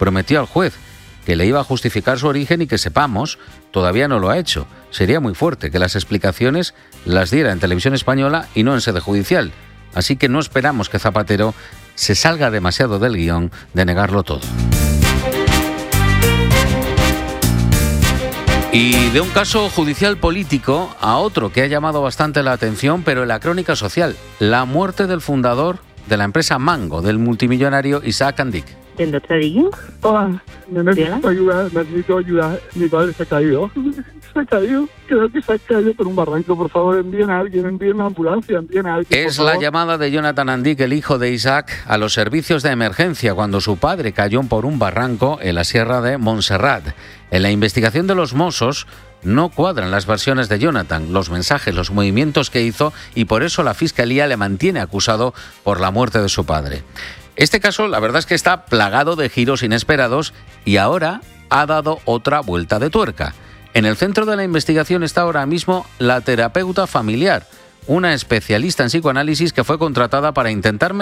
Prometió al juez que le iba a justificar su origen y que sepamos, todavía no lo ha hecho. Sería muy fuerte que las explicaciones las diera en Televisión Española y no en sede judicial. Así que no esperamos que Zapatero se salga demasiado del guión de negarlo todo. Y de un caso judicial político a otro que ha llamado bastante la atención, pero en la crónica social, la muerte del fundador de la empresa Mango, del multimillonario Isaac Andic. ¿El otro día? Hola, necesito ayuda. Mi padre se ha caído. Creo que se ha caído por un barranco. Por favor, envíen a alguien, envíen una ambulancia, envíen a alguien. Es la llamada de Jonathan Andic, el hijo de Isaac, a los servicios de emergencia cuando su padre cayó por un barranco en la sierra de Montserrat. En la investigación de los Mossos no cuadran las versiones de Jonathan, los mensajes, los movimientos que hizo, y por eso la Fiscalía le mantiene acusado por la muerte de su padre. Este caso, la verdad es que está plagado de giros inesperados y ahora ha dado otra vuelta de tuerca. En el centro de la investigación está ahora mismo la terapeuta familiar, una especialista en psicoanálisis que fue contratada para intentar